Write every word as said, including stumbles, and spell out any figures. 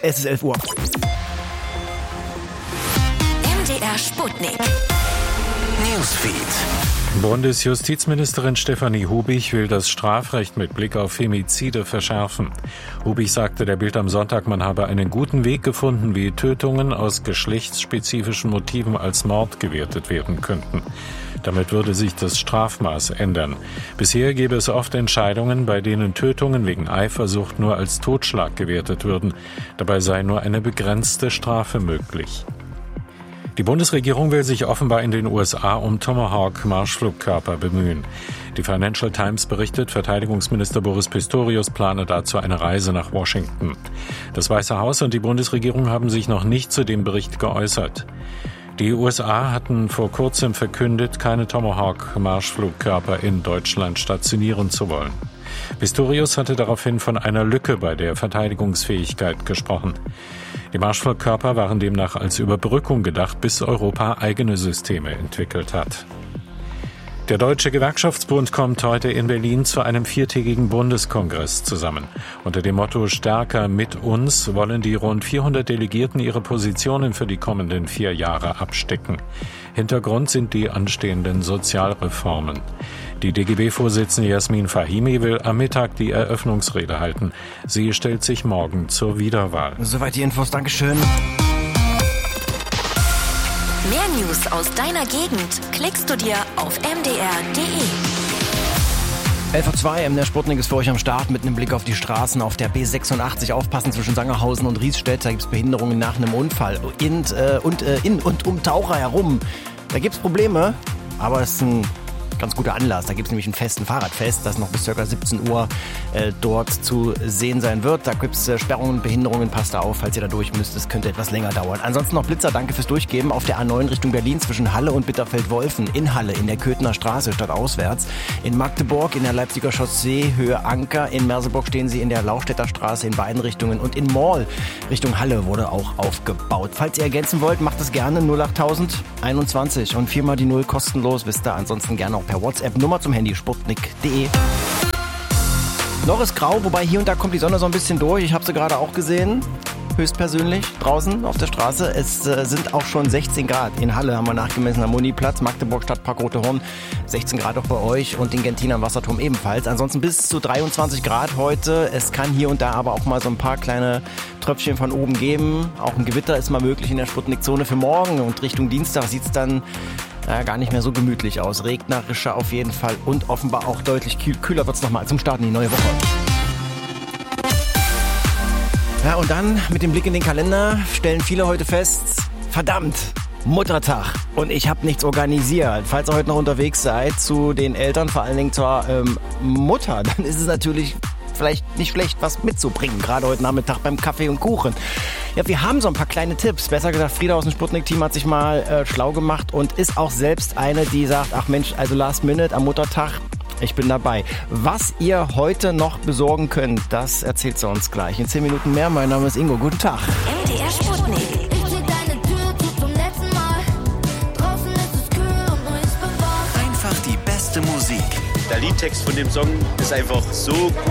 Es ist elf Uhr. M D R Sputnik. Newsfeed. Bundesjustizministerin Stefanie Hubich will das Strafrecht mit Blick auf Femizide verschärfen. Hubich sagte der Bild am Sonntag, man habe einen guten Weg gefunden, wie Tötungen aus geschlechtsspezifischen Motiven als Mord gewertet werden könnten. Damit würde sich das Strafmaß ändern. Bisher gäbe es oft Entscheidungen, bei denen Tötungen wegen Eifersucht nur als Totschlag gewertet würden. Dabei sei nur eine begrenzte Strafe möglich. Die Bundesregierung will sich offenbar in den U S A um Tomahawk-Marschflugkörper bemühen. Die Financial Times berichtet, Verteidigungsminister Boris Pistorius plane dazu eine Reise nach Washington. Das Weiße Haus und die Bundesregierung haben sich noch nicht zu dem Bericht geäußert. Die U S A hatten vor kurzem verkündet, keine Tomahawk-Marschflugkörper in Deutschland stationieren zu wollen. Pistorius hatte daraufhin von einer Lücke bei der Verteidigungsfähigkeit gesprochen. Die Marschflugkörper waren demnach als Überbrückung gedacht, bis Europa eigene Systeme entwickelt hat. Der Deutsche Gewerkschaftsbund kommt heute in Berlin zu einem viertägigen Bundeskongress zusammen. Unter dem Motto Stärker mit uns wollen die rund vierhundert Delegierten ihre Positionen für die kommenden vier Jahre abstecken. Hintergrund sind die anstehenden Sozialreformen. Die D G B-Vorsitzende Jasmin Fahimi will am Mittag die Eröffnungsrede halten. Sie stellt sich morgen zur Wiederwahl. Soweit die Infos, Dankeschön. Mehr News aus deiner Gegend klickst du dir auf m d r punkt d e. elf Uhr zwei, M D R Sputnik ist für euch am Start mit einem Blick auf die Straßen auf der B sechsundachtzig. Aufpassen zwischen Sangerhausen und Riesstedt, da gibt es Behinderungen nach einem Unfall. In, äh, und äh, in und um Taucher herum, da gibt es Probleme, aber es ist ein ganz guter Anlass. Da gibt es nämlich einen festen Fahrradfest, das noch bis ca. siebzehn Uhr äh, dort zu sehen sein wird. Da gibt es äh, Sperrungen, Behinderungen, passt da auf, falls ihr da durch müsst. Es könnte etwas länger dauern. Ansonsten noch Blitzer, danke fürs Durchgeben. Auf der A neun Richtung Berlin zwischen Halle und Bitterfeld-Wolfen. In Halle, in der Köthener Straße, stadtauswärts. In Magdeburg, in der Leipziger Chaussee, Höhe Anker. In Merseburg stehen sie in der Laustädter Straße in beiden Richtungen. Und in Mall, Richtung Halle, wurde auch aufgebaut. Falls ihr ergänzen wollt, macht es gerne. null acht tausend einundzwanzig und viermal die Null kostenlos. Wisst ihr, ansonsten gerne auch per WhatsApp. Nummer zum Handy sputnik punkt d e. Noch ist grau, wobei hier und da kommt die Sonne so ein bisschen durch. Ich habe sie gerade auch gesehen, höchstpersönlich, draußen auf der Straße. Es äh, sind auch schon sechzehn Grad. In Halle haben wir nachgemessen am Muniplatz, Magdeburg, Stadtpark Rote Horn. sechzehn Grad auch bei euch und in Gentin am Wasserturm ebenfalls. Ansonsten bis zu dreiundzwanzig Grad heute. Es kann hier und da aber auch mal so ein paar kleine Tröpfchen von oben geben. Auch ein Gewitter ist mal möglich in der Sputnik-Zone für morgen. Und Richtung Dienstag sieht es dann äh, gar nicht mehr so gemütlich aus. Regnerischer auf jeden Fall und offenbar auch deutlich kühl, kühler wird es nochmal zum Start in die neue Woche. Ja, und dann mit dem Blick in den Kalender stellen viele heute fest, verdammt, Muttertag und ich habe nichts organisiert. Falls ihr heute noch unterwegs seid zu den Eltern, vor allen Dingen zur ähm, Mutter, dann ist es natürlich vielleicht nicht schlecht, was mitzubringen, gerade heute Nachmittag beim Kaffee und Kuchen. Ja, wir haben so ein paar kleine Tipps. Besser gesagt, Frieda aus dem Sputnik-Team hat sich mal äh, schlau gemacht und ist auch selbst eine, die sagt, ach Mensch, also Last Minute am Muttertag, ich bin dabei. Was ihr heute noch besorgen könnt, das erzählt sie uns gleich. In zehn Minuten mehr. Mein Name ist Ingo. Guten Tag. M D R Sputnik. Ich zieh deine Tür zu zum letzten Mal. Draußen ist es kühl und nur ich bin wach. Einfach die beste Musik. Der Liedtext von dem Song ist einfach so gut.